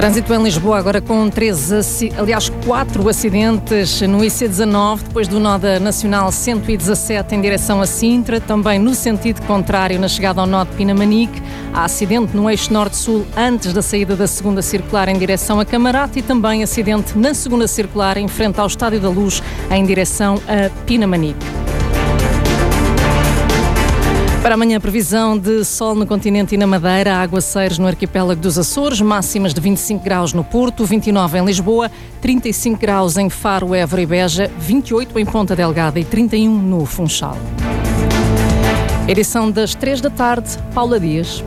Trânsito em Lisboa agora com 4 acidentes no IC19, depois do nó da Nacional 117 em direção a Sintra, também no sentido contrário na chegada ao nó de Pinamanique. Há acidente no eixo norte-sul antes da saída da segunda circular em direção a Camarate e também acidente na segunda circular em frente ao Estádio da Luz em direção a Pinamanique. Para amanhã, previsão de sol no continente e na Madeira, aguaceiros no arquipélago dos Açores, máximas de 25 graus no Porto, 29 em Lisboa, 35 graus em Faro, Évora e Beja, 28 em Ponta Delgada e 31 no Funchal. Edição das 3 da tarde, Paula Dias.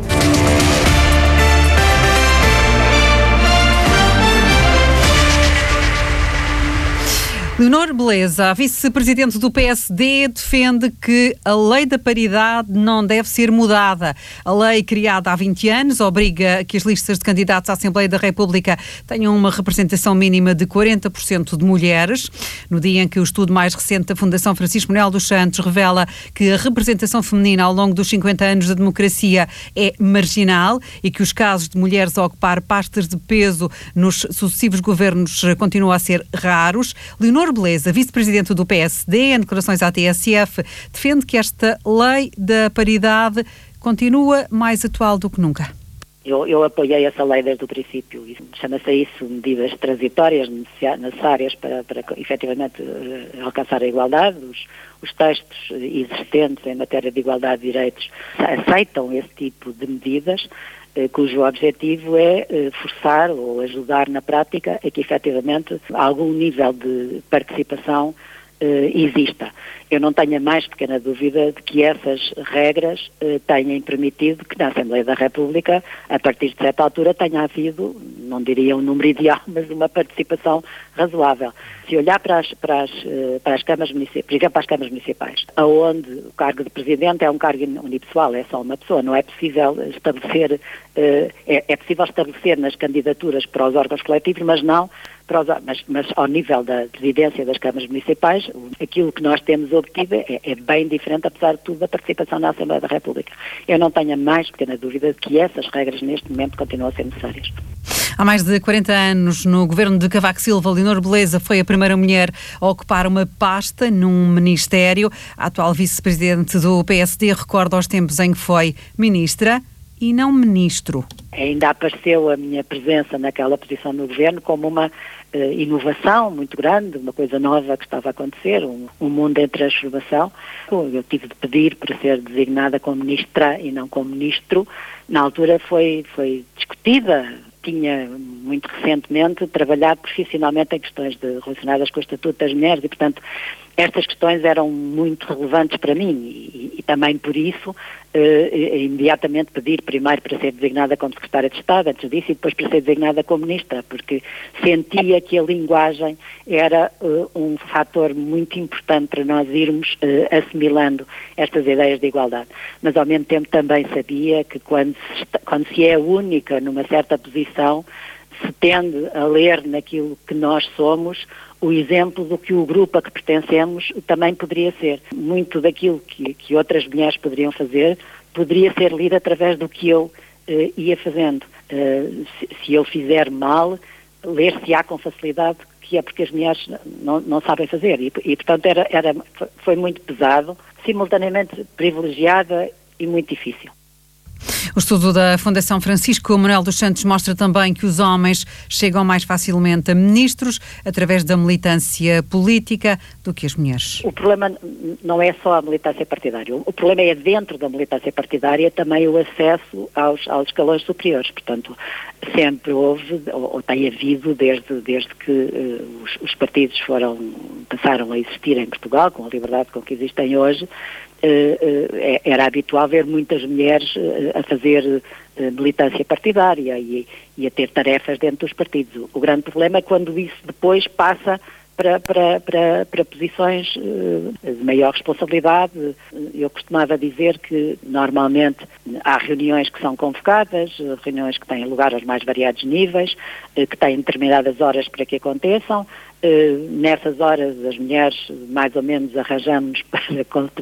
Leonor Beleza, a vice-presidente do PSD, defende que a lei da paridade não deve ser mudada. A lei criada há 20 anos obriga que as listas de candidatos à Assembleia da República tenham uma representação mínima de 40% de mulheres. No dia em que o estudo mais recente da Fundação Francisco Manuel dos Santos revela que a representação feminina ao longo dos 50 anos da democracia é marginal e que os casos de mulheres a ocupar pastas de peso nos sucessivos governos continuam a ser raros, Leonor Beleza, vice-presidente do PSD, em declarações à TSF, defende que esta lei da paridade continua mais atual do que nunca. Eu apoiei essa lei desde o princípio. Chama-se isso medidas transitórias necessárias para efetivamente alcançar a igualdade. Os textos existentes em matéria de igualdade de direitos aceitam esse tipo de medidas, cujo objetivo é forçar ou ajudar na prática a que efetivamente algum nível de participação exista. Eu não tenho a mais pequena dúvida de que essas regras tenham permitido que na Assembleia da República, a partir de certa altura, tenha havido, não diria um número ideal, mas uma participação razoável. Se olhar para as câmaras municipais, por exemplo, para as câmaras municipais, onde o cargo de presidente é um cargo unipessoal, é só uma pessoa, não é possível estabelecer, é possível estabelecer nas candidaturas para os órgãos coletivos, mas não mas ao nível da presidência das câmaras municipais, aquilo que nós temos obtido é bem diferente, apesar de tudo, da participação na Assembleia da República. Eu não tenho a mais pequena dúvida de que essas regras neste momento continuam a ser necessárias. Há mais de 40 anos, no governo de Cavaco Silva, Leonor Beleza foi a primeira mulher a ocupar uma pasta num ministério. A atual vice-presidente do PSD recorda os tempos em que foi ministra e não ministro. Ainda apareceu a minha presença naquela posição no governo como uma inovação muito grande, uma coisa nova que estava a acontecer, um mundo em transformação. Eu tive de pedir para ser designada como ministra e não como ministro. Na altura foi discutida. Tinha, muito recentemente, trabalhado profissionalmente em questões relacionadas com o Estatuto das Mulheres e, portanto, estas questões eram muito relevantes para mim e também por isso imediatamente pedir primeiro para ser designada como Secretária de Estado, antes disso, e depois para ser designada como Ministra, porque sentia que a linguagem era um fator muito importante para nós irmos assimilando estas ideias de igualdade. Mas ao mesmo tempo também sabia que quando se é única numa certa posição, se tende a ler naquilo que nós somos o exemplo do que o grupo a que pertencemos também poderia ser. Muito daquilo que outras mulheres poderiam fazer poderia ser lido através do que eu ia fazendo. Se eu fizer mal, ler-se-á com facilidade que é porque as mulheres não sabem fazer. E portanto, foi muito pesado, simultaneamente privilegiada e muito difícil. O estudo da Fundação Francisco Manuel dos Santos mostra também que os homens chegam mais facilmente a ministros através da militância política do que as mulheres. O problema não é só a militância partidária. O problema é dentro da militância partidária também o acesso aos escalões superiores. Portanto, sempre houve, ou tem havido, desde que os partidos passaram a existir em Portugal, com a liberdade com que existem hoje, era habitual ver muitas mulheres a fazer militância partidária e a ter tarefas dentro dos partidos. O grande problema é quando isso depois passa para posições de maior responsabilidade. Eu costumava dizer que normalmente há reuniões que são convocadas, reuniões que têm lugar aos mais variados níveis, que têm determinadas horas para que aconteçam. Nessas horas as mulheres mais ou menos arranjamos para